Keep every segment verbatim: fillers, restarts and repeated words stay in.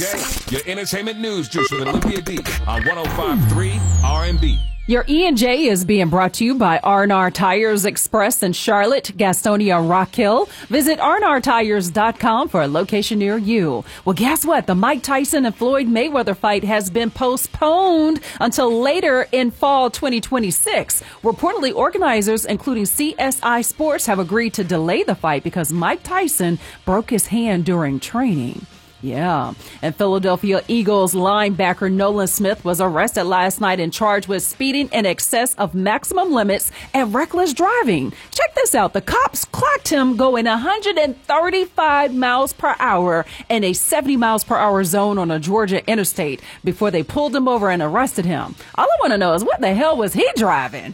Your entertainment news juice with Olympia D on one oh five point three R and B. Your E and J is being brought to you by R and R Tires Express in Charlotte, Gastonia, Rock Hill. Visit R and R tires dot com for a location near you. Well, guess what? The Mike Tyson and Floyd Mayweather fight has been postponed until later in fall twenty twenty-six. Reportedly, organizers, including C S I Sports, have agreed to delay the fight because Mike Tyson broke his hand during training. Yeah. And Philadelphia Eagles linebacker Nolan Smith was arrested last night and charged with speeding in excess of maximum limits and reckless driving. Check this out. The cops clocked him going one hundred thirty-five miles per hour in a seventy miles per hour zone on a Georgia interstate before they pulled him over and arrested him. All I want to know is what the hell was he driving?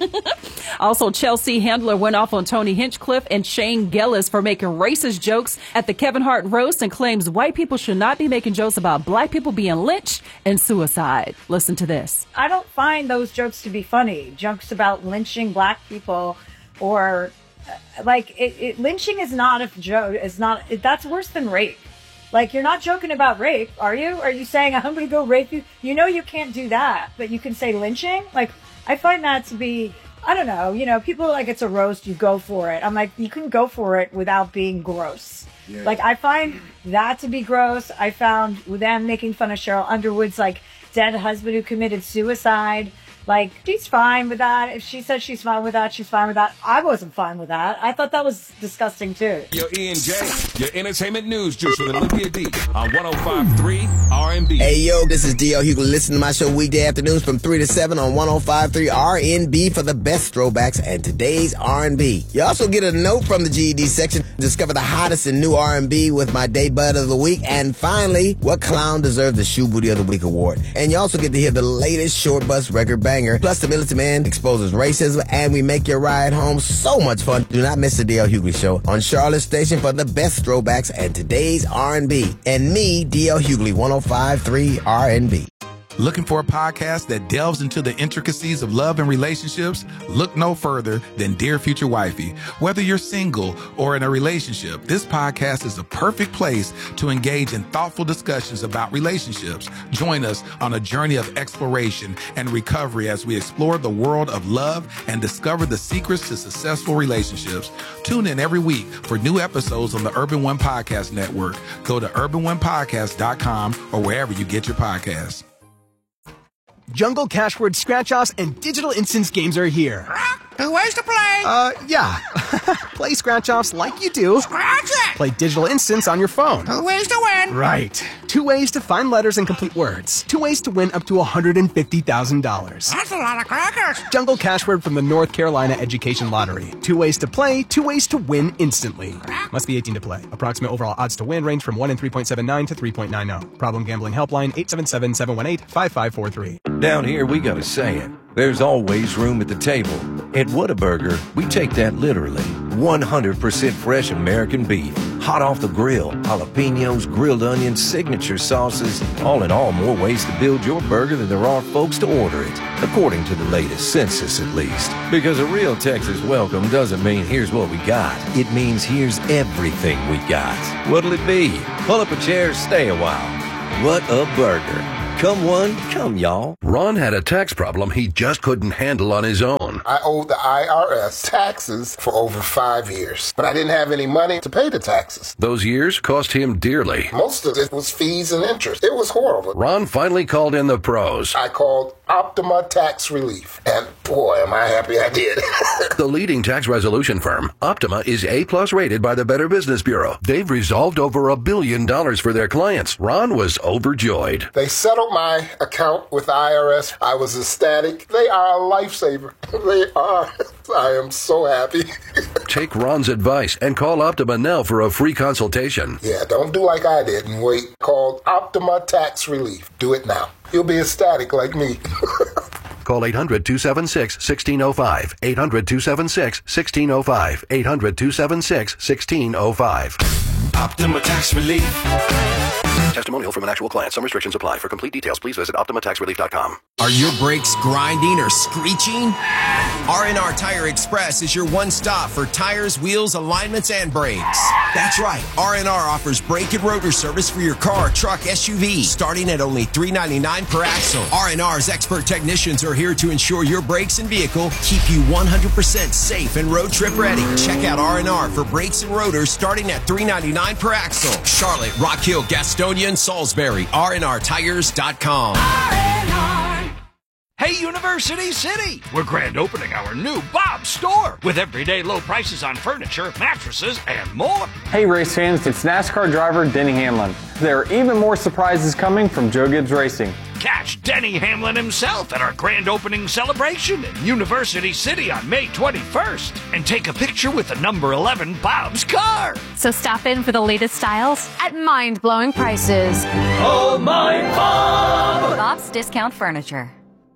Also, Chelsea Handler went off on Tony Hinchcliffe and Shane Gillis for making racist jokes at the Kevin Hart roast and claims white people should not be making jokes about black people being lynched and suicide. Listen to this. I don't find those jokes to be funny. Jokes about lynching black people or uh, like it, it, lynching is not a joke. It's not. It, that's worse than rape. Like, you're not joking about rape, are you? Are you saying I'm going to go rape you? You know you can't do that, but you can say lynching? Like, I find that to be, I don't know, you know, people are like, it's a roast, you go for it. I'm like, you can go for it without being gross. Yeah. Like, I find that to be gross. I found them making fun of Cheryl Underwood's, like, dead husband who committed suicide. Like, she's fine with that. If she says she's fine with that, she's fine with that. I wasn't fine with that. I thought that was disgusting, too. Your E and J, your entertainment news juice with Olympia D on one oh five point three R and B. Hey, yo, this is D L Hughley. Listen to my show weekday afternoons from three to seven on one oh five point three R and B for the best throwbacks and today's R and B. You also get a note from the G E D section. Discover the hottest in new R and B with my Day Bud of the Week. And finally, what clown deserved the Shoe Booty of the Week award. And you also get to hear the latest Short Bus record bang. Plus, the Militant Man exposes racism, and we make your ride home so much fun. Do not miss the D L Hughley Show on Charlotte Station for the best throwbacks and today's R and B. And me, D L Hughley, one oh five point three R and B. Looking for a podcast that delves into the intricacies of love and relationships? Look no further than Dear Future Wifey. Whether you're single or in a relationship, this podcast is a perfect place to engage in thoughtful discussions about relationships. Join us on a journey of exploration and recovery as we explore the world of love and discover the secrets to successful relationships. Tune in every week for new episodes on the Urban One Podcast Network. Go to urban one podcast dot com or wherever you get your podcasts. Jungle Cashword Scratch-Offs and Digital Instance games are here. Two ways to play. Uh, yeah. Play Scratch-Offs like you do. Scratch it. Play Digital Instance on your phone. Two ways to win. Right. Two ways to find letters and complete words. Two ways to win up to one hundred fifty thousand dollars. That's a lot of crackers. Jungle Cashword from the North Carolina Education Lottery. Two ways to play, two ways to win instantly. Must be eighteen to play. Approximate overall odds to win range from one in three point seven nine to three point nine zero. Problem gambling helpline eight seven seven, seven one eight, five five four three. Down here, we gotta say it. There's always room at the table. At Whataburger, we take that literally. one hundred percent fresh American beef, hot off the grill, jalapenos, grilled onions, signature sauces. All in all, more ways to build your burger than there are folks to order it, according to the latest census at least. Because a real Texas welcome doesn't mean here's what we got. It means here's everything we got. What'll it be? Pull up a chair, stay a while. What a burger. Come one, come y'all. Ron had a tax problem he just couldn't handle on his own. I owed the I R S taxes for over five years, but I didn't have any money to pay the taxes. Those years cost him dearly. Most of it was fees and interest. It was horrible. Ron finally called in the pros. I called Optima Tax Relief, and boy, am I happy I did. The leading tax resolution firm, Optima, is A-plus rated by the Better Business Bureau. They've resolved over a billion dollars for their clients. Ron was overjoyed. They settled my account with the I R S. I was ecstatic. They are a lifesaver. They are. I am so happy. Take Ron's advice and call Optima now for a free consultation. Yeah, don't do like I did and wait. Call Optima Tax Relief. Do it now. You'll be ecstatic like me. Call eight hundred, two seven six, one six zero five. eight hundred, two seven six, one six zero five. eight hundred, two seven six, one six zero five. Optima Tax Relief. testimonial from an actual client. Some restrictions apply. For complete details, please visit Optima Tax Relief dot com. Are your brakes grinding or screeching? R and R Tire Express is your one stop for tires, wheels, alignments, and brakes. That's right. R and R offers brake and rotor service for your car, truck, S U V, starting at only three dollars and ninety-nine cents per axle. R and R's expert technicians are here to ensure your brakes and vehicle keep you one hundred percent safe and road trip ready. Check out R and R for brakes and rotors starting at three dollars and ninety-nine cents per axle. Charlotte, Rock Hill, Gastonia, and Salisbury. R and R tires dot com. R and R. Hey, University City! We're grand opening our new Bob's store with everyday low prices on furniture, mattresses, and more. Hey, race fans, it's NASCAR driver Denny Hamlin. There are even more surprises coming from Joe Gibbs Racing. Catch Denny Hamlin himself at our grand opening celebration in University City on May twenty-first and take a picture with the number eleven Bob's car. So stop in for the latest styles at mind-blowing prices. Oh, my Bob! Bob's Discount Furniture.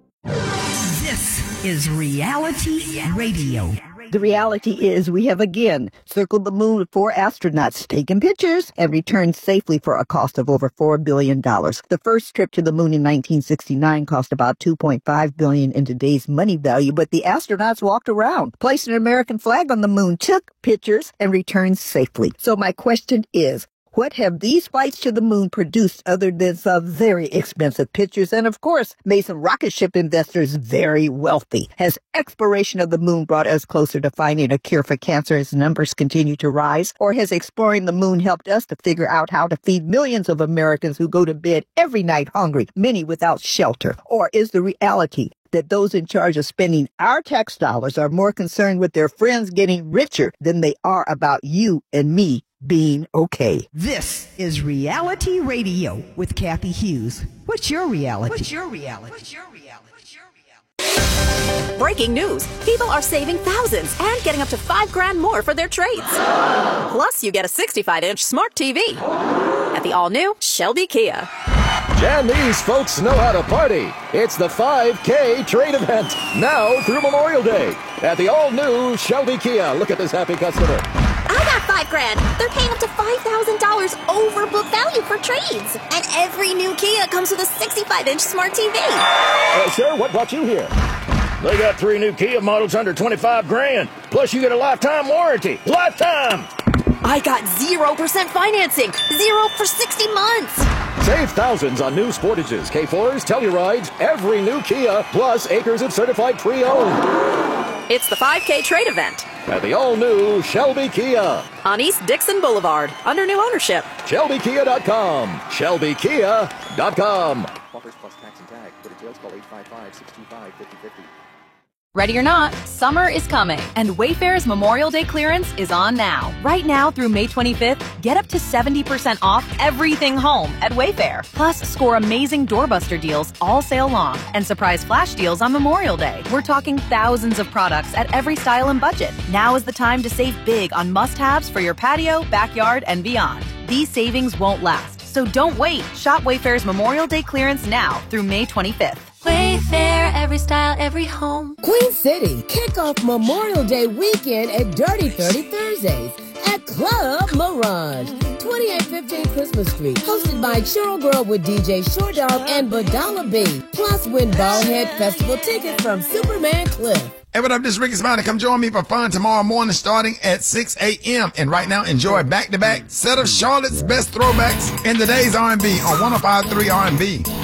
This is Reality Radio. The reality is we have again circled the moon with four astronauts taking pictures and returned safely for a cost of over four billion dollars. The first trip to the moon in nineteen sixty-nine cost about two point five billion dollars in today's money value, but the astronauts walked around, placed an American flag on the moon, took pictures, and returned safely. So my question is, what have these flights to the moon produced other than some very expensive pictures and, of course, made some rocket ship investors very wealthy? Has exploration of the moon brought us closer to finding a cure for cancer as numbers continue to rise? Or has exploring the moon helped us to figure out how to feed millions of Americans who go to bed every night hungry, many without shelter? Or is the reality that those in charge of spending our tax dollars are more concerned with their friends getting richer than they are about you and me being okay? This is Reality Radio with Kathy Hughes. What's your reality? What's your reality? What's your reality? What's your reality? Breaking news. People are saving thousands and getting up to five grand more for their trades. Plus, you get a sixty-five inch smart T V at the all-new Shelby Kia. And these folks know how to party. It's the five K trade event, now through Memorial Day at the all-new Shelby Kia. Look at this happy customer. I got five grand. They're paying up to five thousand dollars over book value for trades. And every new Kia comes with a sixty-five inch smart T V. Uh, sir, what brought you here? They got three new Kia models under twenty-five grand. Plus, you get a lifetime warranty. Lifetime! I got zero percent financing. Zero for sixty months. Save thousands on new Sportages, K fours, Tellurides, every new Kia, plus acres of certified pre-owned. It's the five K trade event at the all-new Shelby Kia on East Dixon Boulevard under new ownership. Shelby Kia dot com. Shelby Kia dot com. Offers plus tax and tag. For details, call eight five five, six two five, five oh five oh. Ready or not, summer is coming, and Wayfair's Memorial Day clearance is on now. Right now through May twenty-fifth, get up to seventy percent off everything home at Wayfair. Plus, score amazing doorbuster deals all sale long and surprise flash deals on Memorial Day. We're talking thousands of products at every style and budget. Now is the time to save big on must-haves for your patio, backyard, and beyond. These savings won't last, so don't wait. Shop Wayfair's Memorial Day clearance now through May twenty-fifth. Wayfair, every style, every home. Queen City, kick off Memorial Day weekend at Dirty thirty Thursdays at Club Mirage, twenty-eight fifteen Christmas Street. Hosted by Churro Girl with D J Short Dog and Badala B. Plus win Ballhead Festival tickets from Superman Cliff. Hey, what up? This is Ricky Smiley. Come join me for fun tomorrow morning starting at six a.m. And right now, enjoy a back-to-back set of Charlotte's best throwbacks in the day's R and B on one oh five point three R and B.